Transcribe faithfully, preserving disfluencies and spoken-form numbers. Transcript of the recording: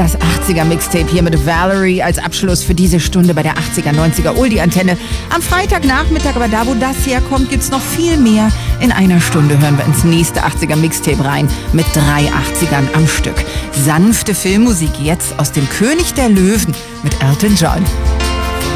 Das achtziger-Mixtape hier mit Valerie als Abschluss für diese Stunde bei der achtziger-neunziger-Oldie-Antenne. Am Freitagnachmittag, aber da, wo das herkommt, gibt's noch viel mehr. In einer Stunde hören wir ins nächste achtziger-Mixtape rein mit drei achtzigern am Stück. Sanfte Filmmusik jetzt aus dem König der Löwen mit Elton John.